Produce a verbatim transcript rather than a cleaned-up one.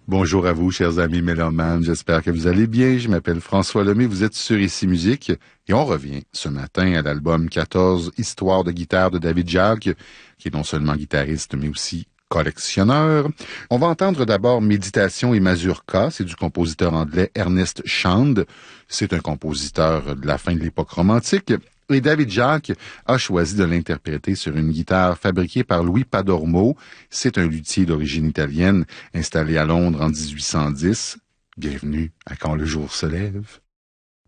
Bonjour à vous, chers amis mélomanes. J'espère que vous allez bien. Je m'appelle François Lemay. Vous êtes sur Ici Musique. Et on revient ce matin à l'album quatorze, Histoire de guitare de David Jacques, qui est non seulement guitariste, mais aussi collectionneur. On va entendre d'abord Méditation et Mazurka. C'est du compositeur anglais Ernest Shand. C'est un compositeur de la fin de l'époque romantique. Et David Jacques a choisi de l'interpréter sur une guitare fabriquée par Louis Padormo. C'est un luthier d'origine italienne installé à Londres en dix-huit cent dix. Bienvenue à Quand le jour se lève.